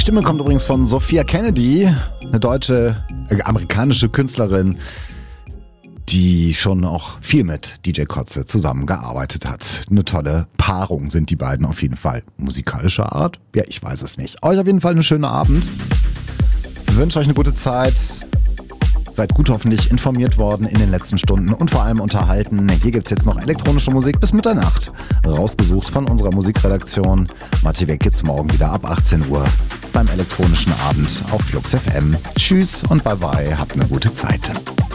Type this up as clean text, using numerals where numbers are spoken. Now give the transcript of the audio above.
Stimme kommt übrigens von Sophia Kennedy, eine amerikanische Künstlerin, die schon auch viel mit DJ Kotze zusammengearbeitet hat. Eine tolle Paarung sind die beiden auf jeden Fall. Musikalischer Art? Ja, ich weiß es nicht. Euch auf jeden Fall einen schönen Abend. Ich wünsche euch eine gute Zeit. Seid gut hoffentlich informiert worden in den letzten Stunden und vor allem unterhalten. Hier gibt es jetzt noch elektronische Musik bis Mitternacht. Rausgesucht von unserer Musikredaktion. Mativek gibt's morgen wieder ab 18 Uhr beim elektronischen Abend auf Flux FM. Tschüss und bye bye. Habt eine gute Zeit.